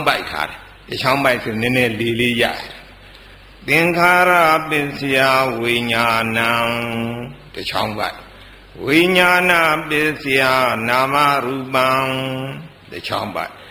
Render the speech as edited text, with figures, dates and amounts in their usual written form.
ပိုက်ထားတယ်တချောင်းပိုက်ဆိုနည်းနည်းလေးလေးရတယ်သင်္ခါရပစ္စယဝိညာဏံတချောင်းပိုက်ဝိညာဏပစ္စယနာမရူပံတချောင်းပိုက်